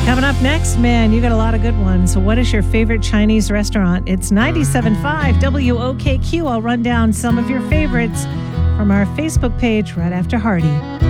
Coming up next, man, you got a lot of good ones. So what is your favorite Chinese restaurant? It's 97.5 WOKQ. I'll run down some of your favorites from our Facebook page right after Hardy.